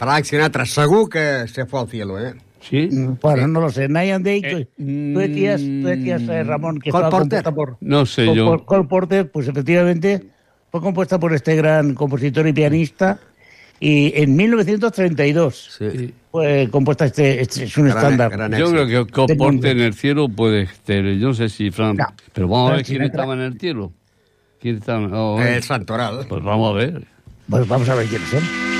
Frank Sinatra, segur que se fue al cielo, ¿eh? ¿Sí? Bueno, no lo sé. Nadie han dicho. Tú decías, Ramón, que Cole estaba Porter. compuesta por... No sé yo. Cole Porter, pues efectivamente fue compuesta por este gran compositor y pianista. Y en 1932 Sí. fue compuesta es un estándar. Gran Yo éxito. creo que Cole Porter en el cielo puede estar. Yo no sé si Frank... No. Pero vamos a ver Frank quién Sinatra. estaba en el cielo. ¿Quién estaba? Oh, El Santoral. pues vamos a ver. Pues vamos a ver quiénes son.